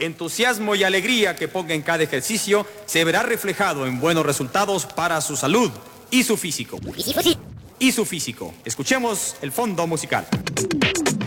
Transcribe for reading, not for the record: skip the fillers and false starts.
entusiasmo y alegría que ponga en cada ejercicio se verá reflejado en buenos resultados para su salud y su físico. Escuchemos el fondo musical.